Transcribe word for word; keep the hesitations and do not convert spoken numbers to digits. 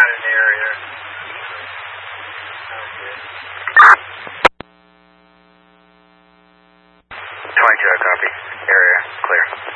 not in the area. twenty-two, I copy. Area clear.